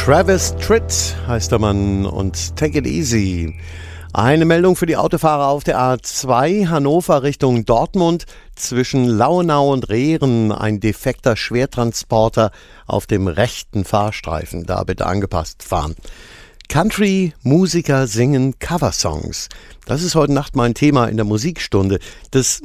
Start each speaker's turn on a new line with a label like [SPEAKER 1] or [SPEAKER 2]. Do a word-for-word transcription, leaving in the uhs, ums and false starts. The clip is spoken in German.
[SPEAKER 1] Travis Tritt heißt der Mann und Take It Easy. Eine Meldung für die Autofahrer auf der A zwei Hannover Richtung Dortmund. Zwischen Lauenau und Rehren ein defekter Schwertransporter auf dem rechten Fahrstreifen. Da bitte angepasst fahren. Country-Musiker singen Coversongs. Das ist heute Nacht mein Thema in der Musikstunde. Das